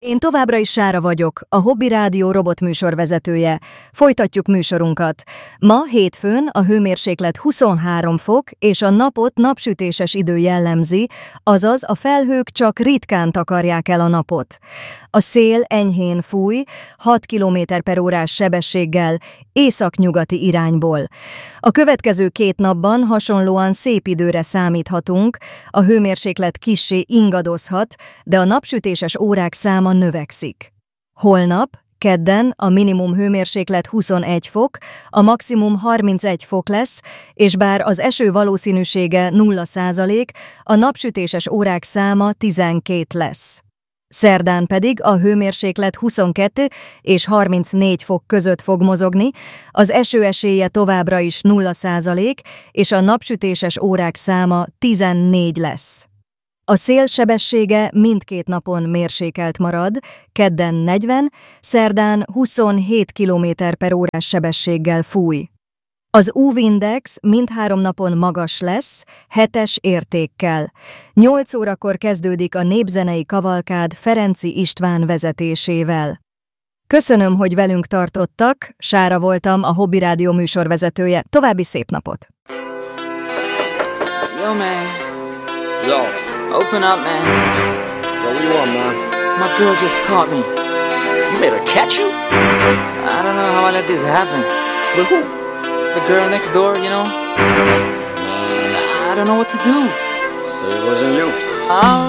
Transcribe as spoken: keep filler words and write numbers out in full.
Én továbbra is Sára vagyok, a Hobby Rádió robotműsorvezetője. Folytatjuk műsorunkat. Ma hétfőn a hőmérséklet huszonhárom fok és a napot napsütéses idő jellemzi, azaz a felhők csak ritkán takarják el a napot. A szél enyhén fúj, hat kilométer per órás sebességgel, északnyugati irányból. A következő két napban hasonlóan szép időre számíthatunk, a hőmérséklet kissé ingadozhat, de a napsütéses órák száma növekszik. Holnap, kedden a minimum hőmérséklet huszonegy fok, a maximum harmincegy fok lesz, és bár az eső valószínűsége nulla százalék, a napsütéses órák száma tizenkét lesz. Szerdán pedig a hőmérséklet huszonkettő és harmincnégy fok között fog mozogni, az eső esélye továbbra is nulla százalék, és a napsütéses órák száma tizennégy lesz. A szél sebessége mindkét napon mérsékelt marad, kedden negyven, szerdán huszonhét kilométer per órás sebességgel fúj. Az u vé-index mindhárom napon magas lesz, hetes értékkel. nyolc órakor kezdődik a népzenei kavalkád Ferenczy István vezetésével. Köszönöm, hogy velünk tartottak, Sára voltam, a Hobby Rádió műsorvezetője. További szép napot! Yo, man. Yo. Open up, man. Yo, what you want, man? My girl just caught me. You made her catch you? I don't know how I let this happen. With who? The girl next door, you know? Man, I don't know what to do. so it wasn't you. Oh.